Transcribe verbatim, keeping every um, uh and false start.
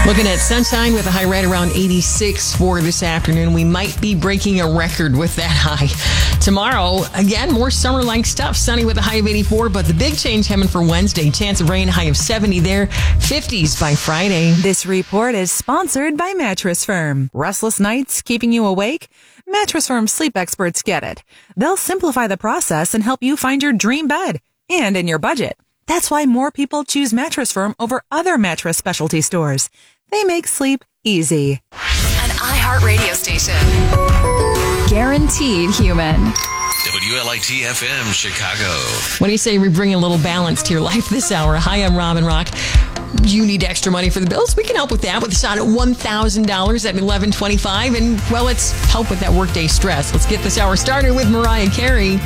Looking at sunshine with a high right around eighty-six for this afternoon. We might be breaking a record with that high. Tomorrow, again, more summer-like stuff. Sunny with a high of eighty-four, but the big change coming for Wednesday. Chance of rain, high of seventy there. fifties by Friday. This report is sponsored by Mattress Firm. Restless nights keeping you awake? Mattress Firm sleep experts get it. They'll simplify the process and help you find your dream bed and in your budget. That's why more people choose Mattress Firm over other mattress specialty stores. They make sleep easy. An iHeart radio station. Guaranteed human. W L I T F M Chicago. When you say we bring a little balance to your life this hour, hi, I'm Robin Rock. You need extra money for the bills? We can help with that with a shot at one thousand dollars at eleven twenty-five. And, well, let's help with that workday stress. Let's get this hour started with Mariah Carey.